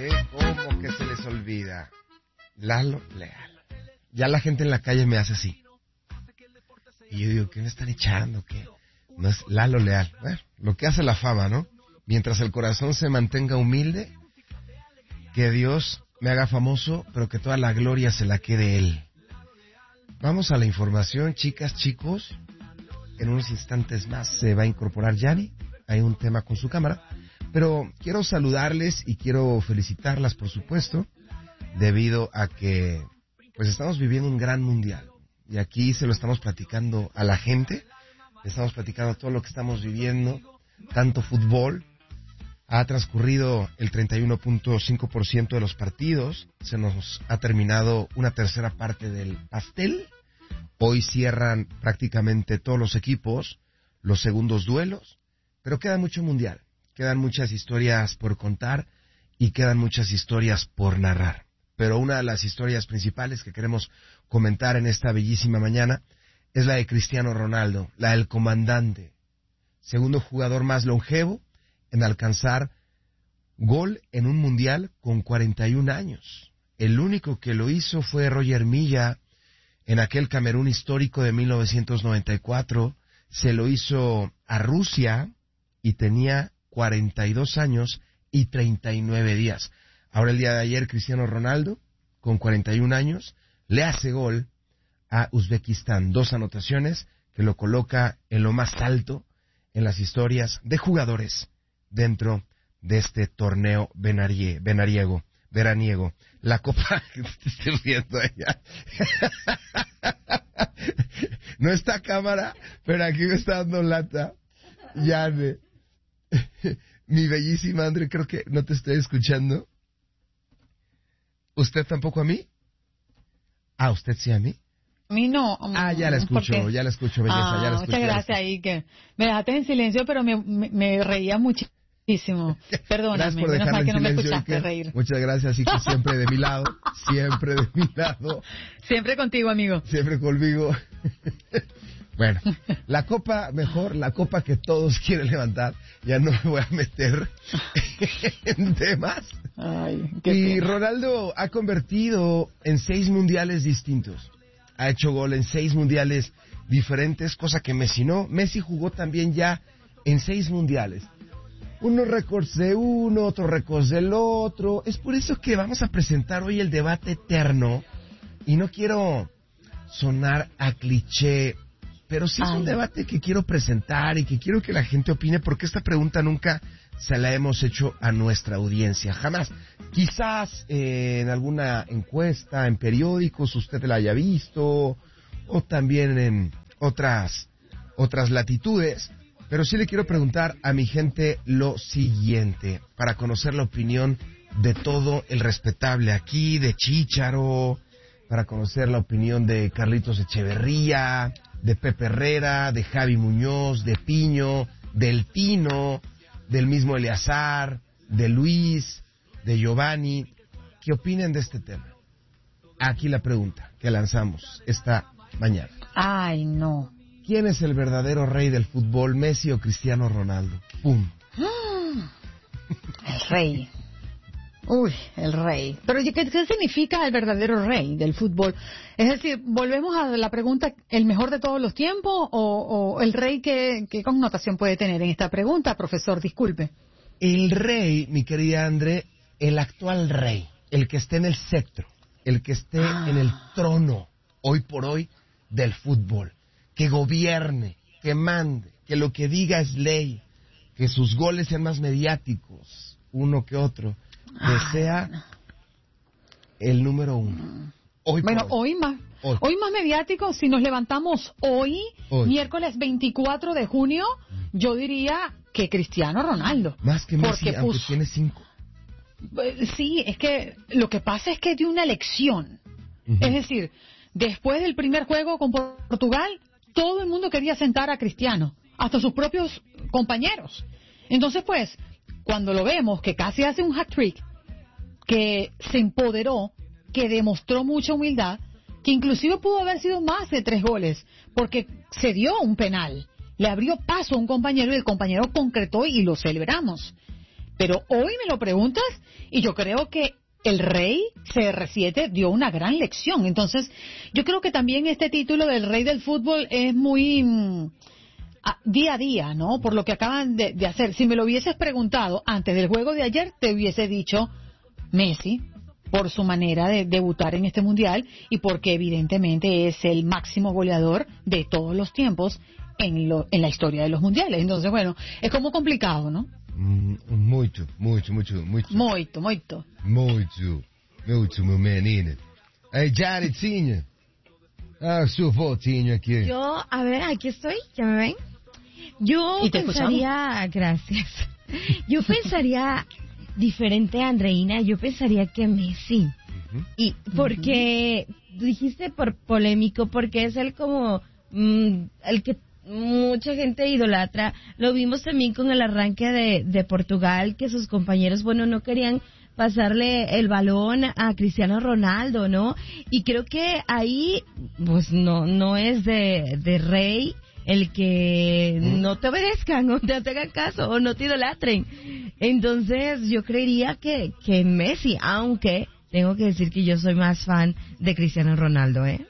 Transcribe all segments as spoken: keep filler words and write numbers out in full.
¿eh? ¿Cómo que se les olvida? Lalo Leal. Ya la gente en la calle me hace así. Y yo digo, ¿qué me están echando? ¿Qué? No es Lalo Leal. Bueno, lo que hace la fama, ¿no? Mientras el corazón se mantenga humilde, que Dios me haga famoso, pero que toda la gloria se la quede Él. Vamos a la información, chicas, chicos. En unos instantes más se va a incorporar Yanni. Hay un tema con su cámara. Pero quiero saludarles y quiero felicitarlas, por supuesto, debido a que pues estamos viviendo un gran mundial. Y aquí se lo estamos platicando a la gente. Estamos platicando todo lo que estamos viviendo. Tanto fútbol. Ha transcurrido el treinta y uno punto cinco por ciento de los partidos. Se nos ha terminado una tercera parte del pastel. Hoy cierran prácticamente todos los equipos los segundos duelos. Pero queda mucho mundial. Quedan muchas historias por contar y quedan muchas historias por narrar. Pero una de las historias principales que queremos comentar en esta bellísima mañana es la de Cristiano Ronaldo, la del comandante. Segundo jugador más longevo en alcanzar gol en un mundial con cuarenta y un años. El único que lo hizo fue Roger Milla en aquel Camerún histórico de mil novecientos noventa y cuatro. Se lo hizo a Rusia y tenía cuarenta y dos años y treinta y nueve días. Ahora el día de ayer Cristiano Ronaldo, con cuarenta y un años, le hace gol a Uzbekistán. Dos anotaciones que lo coloca en lo más alto en las historias de jugadores dentro de este torneo venarie, venariego, veraniego. La Copa... Te estoy riendo allá. No está cámara, pero aquí me está dando lata. Yane. Mi bellísima Andre, creo que no te estoy escuchando. ¿Usted tampoco a mí? Ah, ¿usted sí a mí? A mí no. Ah, ya la escucho, porque... ya la escucho, belleza, ah, ya la escucho. Muchas gracias ahí, que me dejaste en silencio, pero me, me, me reía muchísimo. Perdóname, menos mal que no me que... escuchaste reír. Muchas gracias, y que siempre de mi lado, siempre de mi lado. Siempre contigo, amigo. Siempre conmigo. Bueno, la copa, mejor, la copa que todos quieren levantar, ya no me voy a meter en temas. Ay, qué y pena. Ronaldo ha convertido en seis mundiales distintos. Ha hecho gol en seis mundiales diferentes, cosa que Messi no. Messi jugó también ya en seis mundiales. Unos récords de uno, otros récords del otro. Es por eso que vamos a presentar hoy el debate eterno. Y no quiero sonar a cliché, pero sí es un debate que quiero presentar y que quiero que la gente opine, porque esta pregunta nunca se la hemos hecho a nuestra audiencia, jamás. Quizás eh, en alguna encuesta, en periódicos, usted la haya visto, o también en otras, otras latitudes, pero sí le quiero preguntar a mi gente lo siguiente, para conocer la opinión de todo el respetable aquí, de Chícharo, para conocer la opinión de Carlitos Echeverría, de Pepe Herrera, de Javi Muñoz, de Piño, del Tino, del mismo Eleazar, de Luis, de Giovanni. ¿Qué opinan de este tema? Aquí la pregunta que lanzamos esta mañana. Ay, no. ¿Quién es el verdadero rey del fútbol, Messi o Cristiano Ronaldo? ¡Pum! El rey. Uy, el rey. Pero ¿qué, qué significa el verdadero rey del fútbol? Es decir, volvemos a la pregunta, ¿el mejor de todos los tiempos o, o el rey qué, qué connotación puede tener en esta pregunta, profesor? Disculpe. El rey, mi querida André, el actual rey, el que esté en el cetro, el que esté ah. en el trono, hoy por hoy, del fútbol, que gobierne, que mande, que lo que diga es ley, que sus goles sean más mediáticos, uno que otro, que sea el número uno. Hoy bueno, hoy. hoy más hoy. hoy más mediático, si nos levantamos hoy, hoy, miércoles veinticuatro de junio, yo diría que Cristiano Ronaldo. Más que Messi, porque, aunque pues, tiene cinco. Sí, es que lo que pasa es que dio una elección. Uh-huh. Es decir, después del primer juego con Portugal, todo el mundo quería sentar a Cristiano, hasta sus propios compañeros. Entonces, pues, cuando lo vemos que casi hace un hat-trick, que se empoderó, que demostró mucha humildad, que inclusive pudo haber sido más de tres goles, porque se dio un penal, le abrió paso a un compañero y el compañero concretó y lo celebramos. Pero hoy me lo preguntas y yo creo que el Rey C R siete dio una gran lección. Entonces, yo creo que también este título del Rey del Fútbol es muy mm, a, día a día, ¿no? Por lo que acaban de, de hacer. Si me lo hubieses preguntado antes del juego de ayer, te hubiese dicho Messi, por su manera de debutar en este mundial y porque evidentemente es el máximo goleador de todos los tiempos en, lo, en la historia de los mundiales. Entonces, bueno, es como complicado, ¿no? Mm, muito, muito, muito, muito. Muito, muito. Muito, muito, meu menino. Aí, Jaredzinha. Ah, su votinho aquí. Yo, a ver, aquí estoy, ¿ya me ven? Yo ¿Y te pensaría, gracias. Yo pensaría diferente a Andreina, yo pensaría que Messi. Uh-huh. Y porque uh-huh. dijiste por polémico, porque es el como mmm, el que mucha gente idolatra. Lo vimos también con el arranque de, de Portugal, que sus compañeros, bueno, no querían pasarle el balón a Cristiano Ronaldo, ¿no? Y creo que ahí, pues no no es de, de Rey el que no te obedezcan o no te hagan caso o no te idolatren. Entonces yo creería que, que Messi, aunque tengo que decir que yo soy más fan de Cristiano Ronaldo, ¿eh?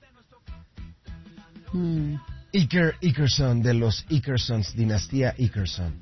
Mm. Iker Ikerson, de los Ikersons, dinastía Ikerson.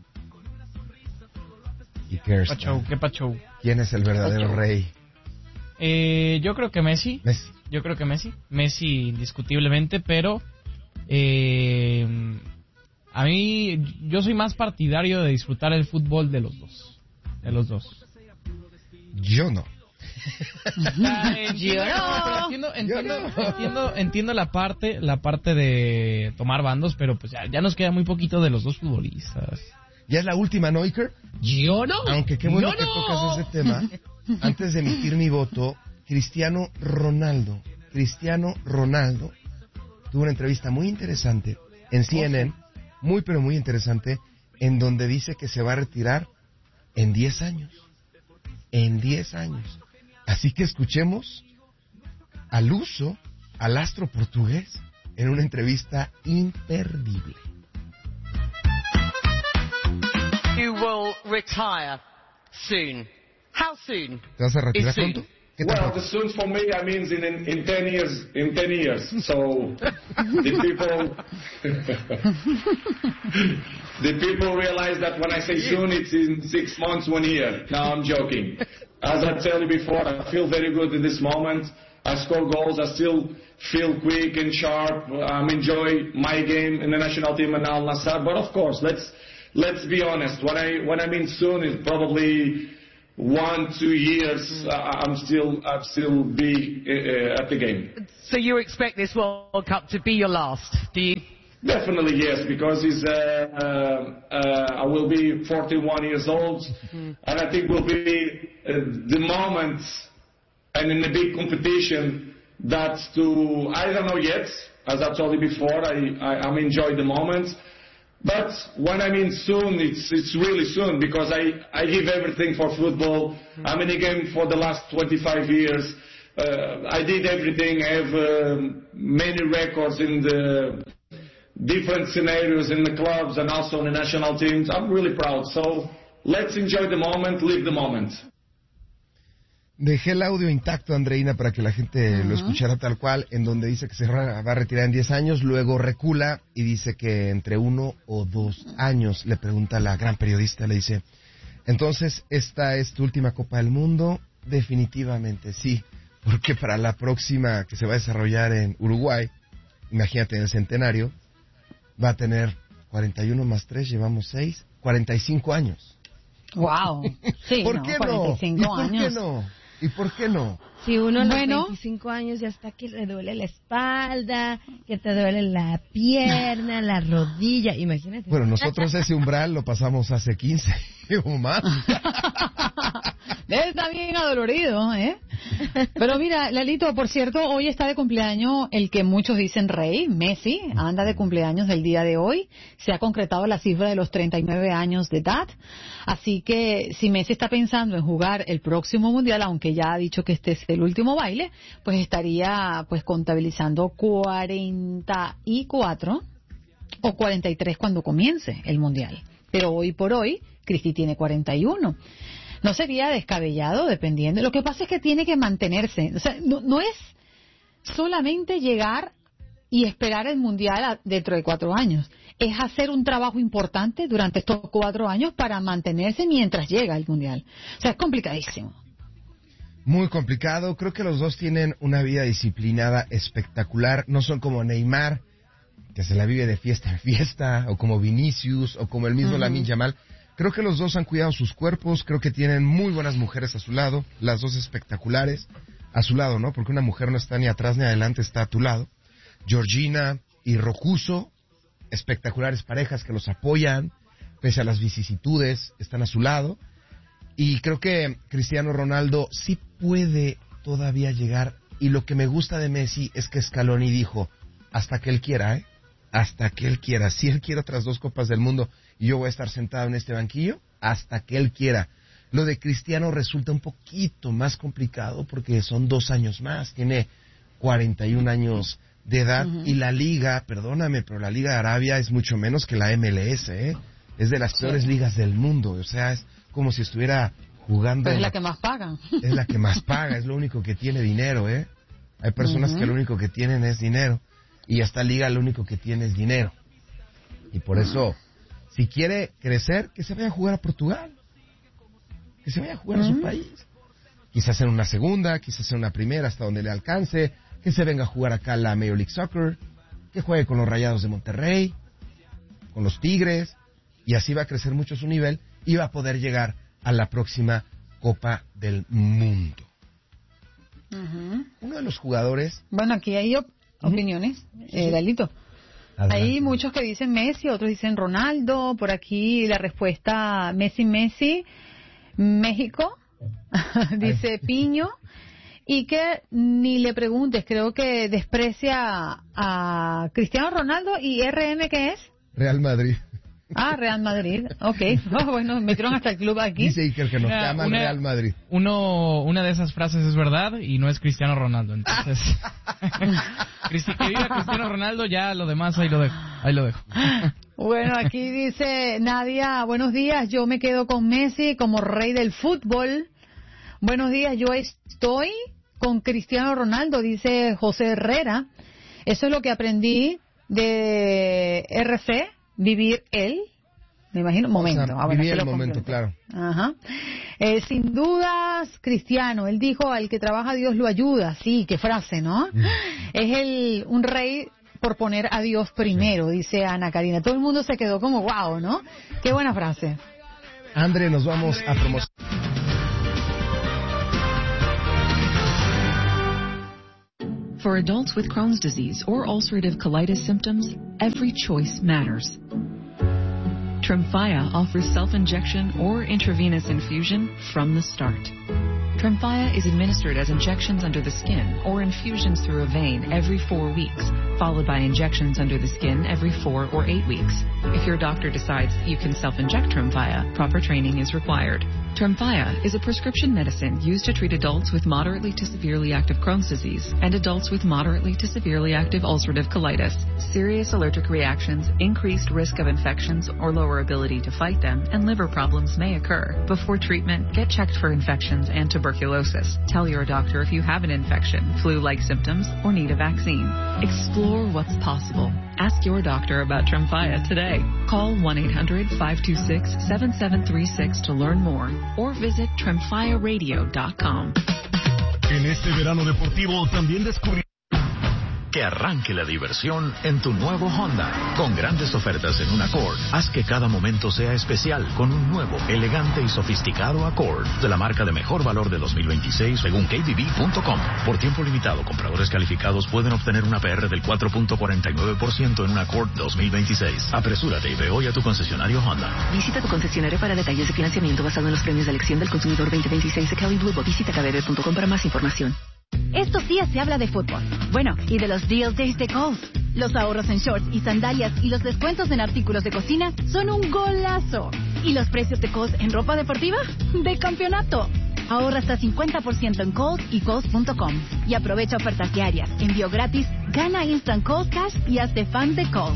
Ikerson. Pachou, ¿qué pachou? ¿Quién es el verdadero Pachou. rey? Eh, yo creo que Messi. Messi. Yo creo que Messi. Messi indiscutiblemente, pero eh, a mí yo soy más partidario de disfrutar el fútbol de los dos. De los dos. Yo no. Ah, entiendo, no. entiendo, entiendo, no. entiendo, entiendo la parte, la parte de tomar bandos, pero pues ya, ya nos queda muy poquito de los dos futbolistas. Ya es la última, ¿no, Iker? Yo no. Aunque qué bueno Yo que no. tocas ese tema. Antes de emitir mi voto, Cristiano Ronaldo, Cristiano Ronaldo tuvo una entrevista muy interesante en C N N, muy pero muy interesante, en donde dice que se va a retirar en diez años. En diez años. Así que escuchemos al uso, al astro portugués, en una entrevista imperdible. You will retire soon. How soon? ¿Te vas a retirar pronto? Well, the soon for me, I mean, in, in in ten years. In ten years, so the people, the people realize that when I say soon, it's in six months, one year. No, I'm joking. As I tell you before, I feel very good in this moment. I score goals. I still feel quick and sharp. I'm enjoying my game in the national team and Al Nassr. But of course, let's let's be honest. When I when I mean soon, it's probably one, two years, uh, I'm still, I'll still be uh, at the game. So you expect this World Cup to be your last, do you? Definitely yes, because it's, uh, uh, uh, I will be forty-one years old, mm-hmm. and I think will be uh, the moment, and in a big competition, that's to, I don't know yet, as I told you before, I, I, I'm enjoying the moment. But when I mean soon, it's it's really soon because I, I give everything for football. Mm-hmm. I'm in the game for the last twenty-five years. Uh, I did everything. I have uh, many records in the different scenarios in the clubs and also in the national teams. I'm really proud. So let's enjoy the moment, live the moment. Dejé el audio intacto, Andreina, para que la gente uh-huh. lo escuchara tal cual, en donde dice que se va a retirar en diez años, luego recula y dice que entre uno o dos años. Le pregunta a la gran periodista, le dice, entonces, ¿esta es tu última Copa del Mundo? Definitivamente sí, porque para la próxima que se va a desarrollar en Uruguay, imagínate en el centenario, va a tener cuarenta y uno más tres, llevamos seis, cuarenta y cinco años. Wow. Sí, ¿Por no, qué cuarenta y cinco no? ¿Y por años. qué no? ¿Y por qué no? Si uno a los bueno, veinticinco años ya está que le duele la espalda, que te duele la pierna, la rodilla, imagínate. Bueno, nosotros ese umbral lo pasamos hace quince o más. Está bien adolorido, ¿eh? Pero mira, Lalito, por cierto, hoy está de cumpleaños el que muchos dicen rey, Messi, anda de cumpleaños del día de hoy. Se ha concretado la cifra de los treinta y nueve años de edad. Así que si Messi está pensando en jugar el próximo mundial, aunque ya ha dicho que este es el último baile, pues estaría pues contabilizando cuarenta y cuatro o cuarenta y tres cuando comience el mundial. Pero hoy por hoy, Cristi tiene cuarenta y uno. No sería descabellado, dependiendo. Lo que pasa es que tiene que mantenerse. O sea, no, no es solamente llegar y esperar el Mundial a, dentro de cuatro años. Es hacer un trabajo importante durante estos cuatro años para mantenerse mientras llega el Mundial. O sea, es complicadísimo. Muy complicado. Creo que los dos tienen una vida disciplinada espectacular. No son como Neymar, que se la vive de fiesta en fiesta, o como Vinicius, o como el mismo uh-huh. Lamine Yamal. Creo que los dos han cuidado sus cuerpos. Creo que tienen muy buenas mujeres a su lado. Las dos espectaculares a su lado, ¿no? Porque una mujer no está ni atrás ni adelante, está a tu lado. Georgina y Rocuso, espectaculares parejas que los apoyan, pese a las vicisitudes, están a su lado. Y creo que Cristiano Ronaldo sí puede todavía llegar. Y lo que me gusta de Messi es que Scaloni dijo, hasta que él quiera, ¿eh? Hasta que él quiera. Si él quiere otras dos Copas del Mundo y yo voy a estar sentado en este banquillo, hasta que él quiera. Lo de Cristiano resulta un poquito más complicado porque son dos años más. Tiene cuarenta y un años de edad uh-huh. y la liga, perdóname, pero la Liga de Arabia es mucho menos que la M L S, ¿eh? Es de las peores sí. ligas del mundo. O sea, es como si estuviera jugando... Pero es la que más pagan. Es la que más paga, es lo único que tiene dinero, ¿eh? Hay personas uh-huh. que lo único que tienen es dinero. Y esta liga lo único que tiene es dinero. Y por eso, si quiere crecer, que se vaya a jugar a Portugal. Que se vaya a jugar uh-huh. a su país. Quizás en una segunda, quizás en una primera, hasta donde le alcance. Que se venga a jugar acá la Major League Soccer. Que juegue con los Rayados de Monterrey. Con los Tigres. Y así va a crecer mucho su nivel. Y va a poder llegar a la próxima Copa del Mundo. Uh-huh. Uno de los jugadores... Bueno, aquí hay op- opiniones, uh-huh. eh, Dalito. Adelante. Hay muchos que dicen Messi, otros dicen Ronaldo. Por aquí la respuesta Messi, Messi, México, dice Piño. Y que ni le preguntes, creo que desprecia a Cristiano Ronaldo. ¿Y R M qué es? Real Madrid. Ah, Real Madrid, ok. Oh, bueno, metieron hasta el club aquí. Dice Iker que nos una, llama una, Real Madrid. Uno, una de esas frases es verdad y no es Cristiano Ronaldo. Entonces, Cristi, que diga Cristiano Ronaldo, ya lo demás ahí lo dejo. Ahí lo dejo. Bueno, aquí dice Nadia, buenos días, yo me quedo con Messi como rey del fútbol. Buenos días, yo estoy con Cristiano Ronaldo, dice José Herrera. Eso es lo que aprendí de R C. Vivir él, me imagino, momento. O sea, ah, bueno, vivir el momento, claro. Ajá. Eh, sin dudas, Cristiano, él dijo, al que trabaja Dios lo ayuda. Sí, qué frase, ¿no? Mm. Es el un rey por poner a Dios primero, sí. Dice Ana Karina. Todo el mundo se quedó como, wow, ¿no? Qué buena frase. André, nos vamos a promocionar. For adults with Crohn's disease or ulcerative colitis symptoms, every choice matters. Tremfya offers self-injection or intravenous infusion from the start. Tremfya is administered as injections under the skin or infusions through a vein every four weeks, followed by injections under the skin every four or eight weeks. If your doctor decides you can self-inject Tremfya, proper training is required. Tremfya is a prescription medicine used to treat adults with moderately to severely active Crohn's disease and adults with moderately to severely active ulcerative colitis. Serious allergic reactions, increased risk of infections or lower ability to fight them, and liver problems may occur. Before treatment, get checked for infections and tuberculosis. Tell your doctor if you have an infection, flu-like symptoms, or need a vaccine. Explore what's possible. Ask your doctor about Tremfya today. Call one eight hundred five two six seven seven three six to learn more or visit tremfya radio dot com. En este verano deportivo también descubrí que arranque la diversión en tu nuevo Honda. Con grandes ofertas en un Accord, haz que cada momento sea especial con un nuevo, elegante y sofisticado Accord de la marca de mejor valor de dos mil veintiséis según K B B punto com. Por tiempo limitado, compradores calificados pueden obtener una P R del cuatro punto cuarenta y nueve por ciento en un Accord dos mil veintiséis. Apresúrate y ve hoy a tu concesionario Honda. Visita tu concesionario para detalles de financiamiento basado en los premios de elección del consumidor veinte veintiséis de Kelley Blue Book. Visita k b b punto com para más información. Estos días se habla de fútbol. Bueno, y de los Deal Days de Kohl's. Los ahorros en shorts y sandalias y los descuentos en artículos de cocina son un golazo. ¿Y los precios de Kohl's en ropa deportiva? ¡De campeonato! Ahorra hasta cincuenta por ciento en Kohl's y Kohl's punto com. Y aprovecha ofertas diarias, envío gratis, gana Instant Kohl's Cash y hazte fan de Kohl's.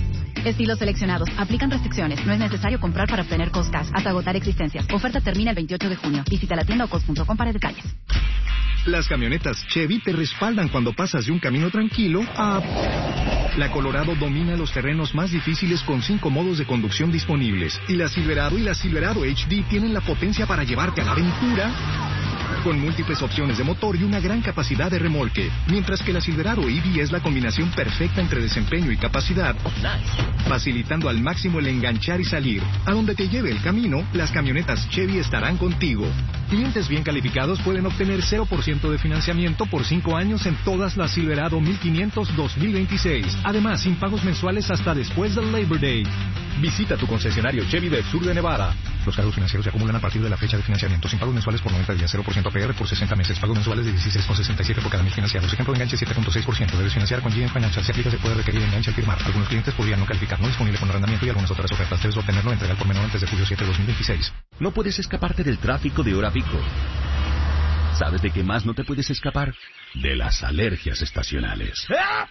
Estilos seleccionados. Aplican restricciones. No es necesario comprar para obtener Cost Cash. Hasta agotar existencias. Oferta termina el veintiocho de junio. Visita la tienda o cost punto com para detalles. Las camionetas Chevy te respaldan cuando pasas de un camino tranquilo a... La Colorado domina los terrenos más difíciles con cinco modos de conducción disponibles. Y la Silverado y la Silverado H D tienen la potencia para llevarte a la aventura con múltiples opciones de motor y una gran capacidad de remolque. Mientras que la Silverado E V es la combinación perfecta entre desempeño y capacidad, facilitando al máximo el enganchar y salir. A donde te lleve el camino, las camionetas Chevy estarán contigo. Clientes bien calificados pueden obtener cero por ciento de financiamiento por cinco años en todas las Silverado mil quinientos dos mil veintiséis. Además, sin pagos mensuales hasta después del Labor Day. Visita tu concesionario Chevy del sur de Nevada. Los cargos financieros se acumulan a partir de la fecha de financiamiento. Sin pagos mensuales por noventa días, cero por ciento A P R por sesenta meses. Pagos mensuales de dieciséis con sesenta y siete por cada mil financiados. Ejemplo de enganche siete punto seis por ciento. Debes financiar con G M Financial. Si aplica, se puede requerir enganche al firmar. Algunos clientes podrían no calificar. No disponible con arrendamiento y algunas otras ofertas. Debes obtenerlo entrega al por menor antes de julio siete de dos mil veintiséis. No puedes escaparte del tráfico de hora pico. ¿Sabes de qué más no te puedes escapar? De las alergias estacionales.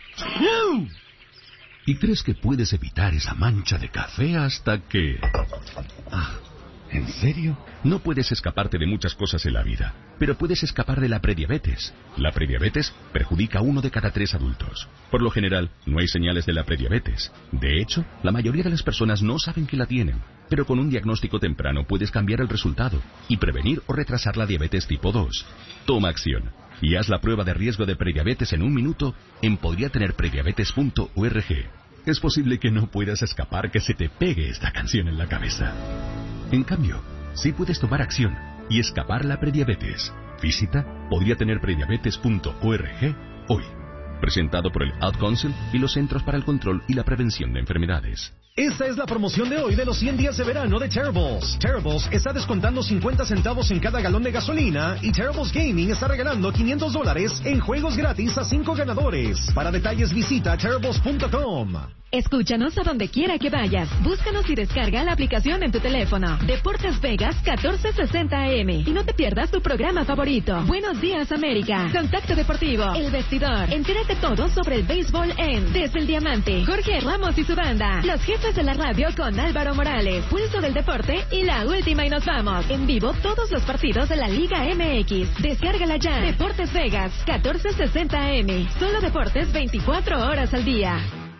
Y crees que puedes evitar esa mancha de café hasta que... Ah, ¿en serio? No puedes escaparte de muchas cosas en la vida, pero puedes escapar de la prediabetes. La prediabetes perjudica a uno de cada tres adultos. Por lo general, no hay señales de la prediabetes. De hecho, la mayoría de las personas no saben que la tienen. Pero con un diagnóstico temprano puedes cambiar el resultado y prevenir o retrasar la diabetes tipo dos. Toma acción y haz la prueba de riesgo de prediabetes en un minuto en podría tener prediabetes punto org. Es posible que no puedas escapar que se te pegue esta canción en la cabeza. En cambio, sí puedes tomar acción y escapar la prediabetes. Visita podría tener prediabetes punto org hoy. Presentado por el Ad Council y los Centros para el Control y la Prevención de Enfermedades. Esta es la promoción de hoy de los cien días de verano de Terribles. Terribles está descontando cincuenta centavos en cada galón de gasolina y Terribles Gaming está regalando quinientos dólares en juegos gratis a cinco ganadores. Para detalles visita terribles punto com. Escúchanos a donde quiera que vayas. Búscanos y descarga la aplicación en tu teléfono. Deportes Vegas catorce sesenta A M. Y no te pierdas tu programa favorito. Buenos días, América. Contacto Deportivo. El Vestidor. Entérate todo sobre el béisbol en Desde el Diamante. Jorge Ramos y su banda. Los jefes de la radio con Álvaro Morales. Pulso del Deporte y la última y nos vamos. En vivo todos los partidos de la Liga M X. Descárgala ya. Deportes Vegas catorce sesenta A M. Solo deportes veinticuatro horas al día.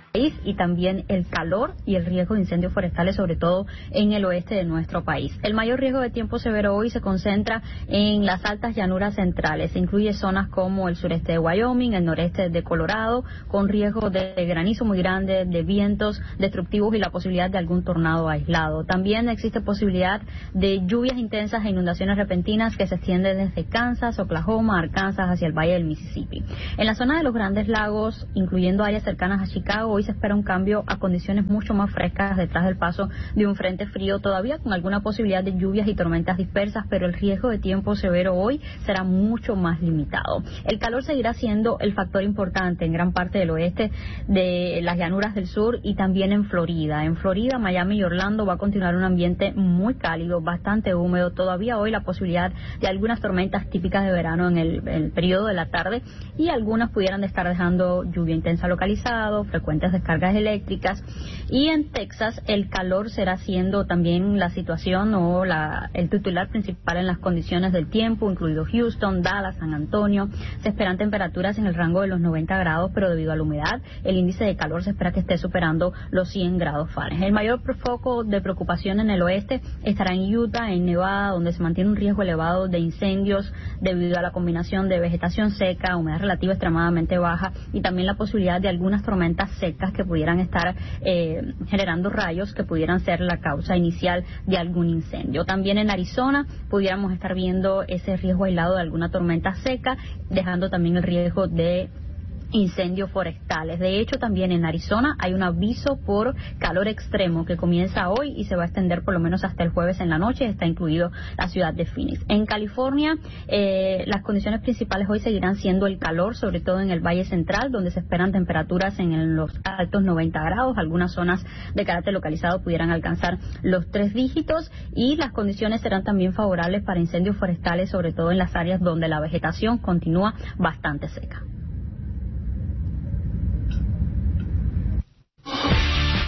Y también el calor y el riesgo de incendios forestales, sobre todo en el oeste de nuestro país. El mayor riesgo de tiempo severo hoy se concentra en las altas llanuras centrales. Incluye zonas como el sureste de Wyoming, el noreste de Colorado, con riesgo de granizo muy grande, de vientos destructivos y la posibilidad de algún tornado aislado. También existe posibilidad de lluvias intensas e inundaciones repentinas que se extienden desde Kansas, Oklahoma, Arkansas hacia el valle del Mississippi. En la zona de los Grandes Lagos, incluyendo áreas cercanas a Chicago, hoy se espera un cambio a condiciones mucho más frescas detrás del paso de un frente frío, todavía con alguna posibilidad de lluvias y tormentas dispersas, pero el riesgo de tiempo severo hoy será mucho más limitado. El calor seguirá siendo el factor importante en gran parte del oeste de las llanuras del sur y también en Florida. En Florida, Miami y Orlando va a continuar un ambiente muy cálido, bastante húmedo. Todavía hoy la posibilidad de algunas tormentas típicas de verano en el, en el periodo de la tarde y algunas pudieran estar dejando lluvia intensa localizado, frecuentes descargas eléctricas. Y en Texas el calor será siendo también la situación o la, el titular principal en las condiciones del tiempo, incluido Houston, Dallas, San Antonio. Se esperan temperaturas en el rango de los noventa grados, pero debido a la humedad el índice de calor se espera que esté superando los cien grados Fahrenheit. El mayor foco de preocupación en el oeste estará en Utah, en Nevada, donde se mantiene un riesgo elevado de incendios debido a la combinación de vegetación seca, humedad relativa extremadamente baja y también la posibilidad de algunas tormentas secas que pudieran estar eh, generando rayos que pudieran ser la causa inicial de algún incendio. También en Arizona pudiéramos estar viendo ese riesgo aislado de alguna tormenta seca, dejando también el riesgo de incendios forestales. De hecho, también en Arizona hay un aviso por calor extremo que comienza hoy y se va a extender por lo menos hasta el jueves en la noche. Está incluido la ciudad de Phoenix. En California, eh, las condiciones principales hoy seguirán siendo el calor, sobre todo en el Valle Central, donde se esperan temperaturas en los altos noventa grados. Algunas zonas de carácter localizado pudieran alcanzar los tres dígitos y las condiciones serán también favorables para incendios forestales, sobre todo en las áreas donde la vegetación continúa bastante seca.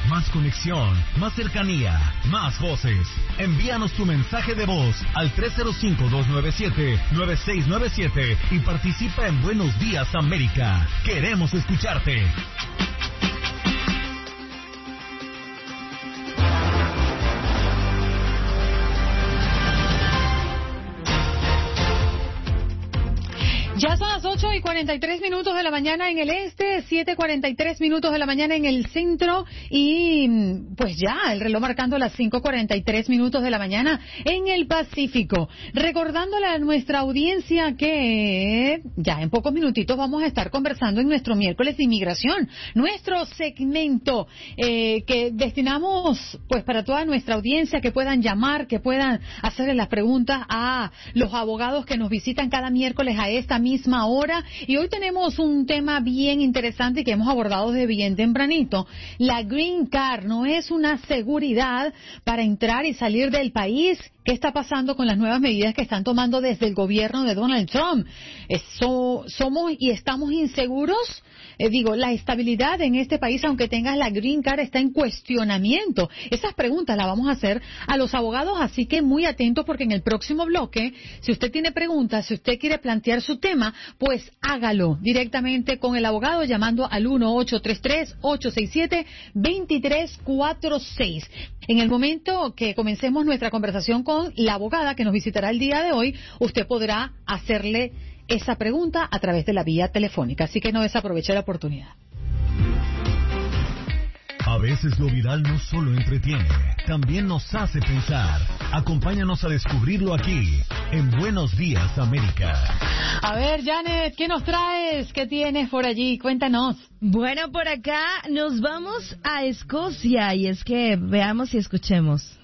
más conexión, más cercanía, más voces. Envíanos tu mensaje de voz al tres cero cinco, dos nueve siete, nueve seis nueve siete y participa en Buenos Días América. Queremos escucharte. Ya son las ocho y cuarenta y tres minutos de la mañana en el este, siete y cuarenta y tres minutos de la mañana en el centro y pues ya el reloj marcando las cinco y cuarenta y tres minutos de la mañana en el Pacífico. Recordándole a nuestra audiencia que ya en pocos minutitos vamos a estar conversando en nuestro miércoles de inmigración, nuestro segmento eh, que destinamos pues para toda nuestra audiencia, que puedan llamar, que puedan hacerle las preguntas a los abogados que nos visitan cada miércoles a esta misma hora. Y hoy tenemos un tema bien interesante que hemos abordado desde bien tempranito. La Green Card no es una seguridad para entrar y salir del país. ¿Qué está pasando con las nuevas medidas que están tomando desde el gobierno de Donald Trump? Eso, ¿somos y estamos inseguros? Eh, digo, la estabilidad en este país, aunque tengas la Green Card, está en cuestionamiento. Esas preguntas las vamos a hacer a los abogados, así que muy atentos porque en el próximo bloque, si usted tiene preguntas, si usted quiere plantear su tema, pues hágalo directamente con el abogado llamando al uno ocho tres tres, ocho seis siete, dos tres cuatro seis. En el momento que comencemos nuestra conversación con la abogada que nos visitará el día de hoy, usted podrá hacerle esa pregunta a través de la vía telefónica, así que no desaproveche la oportunidad. A veces lo viral no solo entretiene, también nos hace pensar. Acompáñanos a descubrirlo aquí, en Buenos Días América. A ver, Janet, ¿qué nos traes? ¿Qué tienes por allí? Cuéntanos. Bueno, por acá nos vamos a Escocia y es que veamos y escuchemos.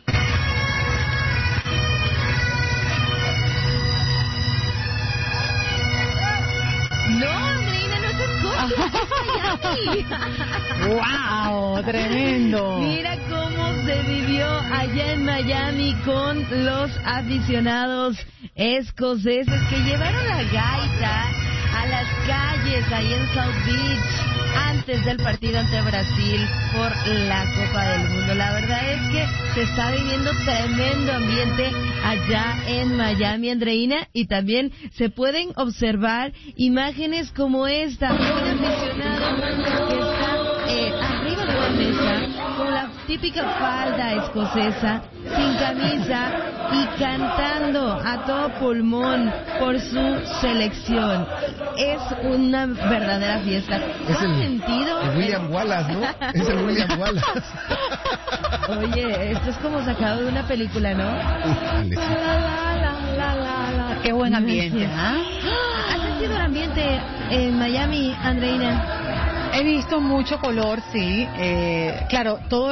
No, Andreina, no es Escocia, es Miami. ¡Wow! Tremendo. Mira cómo se vivió allá en Miami con los aficionados escoceses que llevaron la gaita a las calles ahí en South Beach antes del partido ante Brasil por la Copa del Mundo. La verdad es que se está viviendo tremendo ambiente allá en Miami, Andreina, y también se pueden observar imágenes como esta, un aficionado que está eh, arriba de la mesa con la típica falda escocesa, sin camisa y cantando a todo pulmón por su selección. Es una verdadera fiesta. Es el, sentido? el William Wallace, ¿no? Es el William Wallace. Oye, esto es como sacado de una película, ¿no? Uf, la, la, la, la, la, la. Qué buen ambiente, ¿ah? ¿eh? ¿Ha sentido el ambiente en Miami, Andreina? He visto mucho color, sí. Eh, claro, todo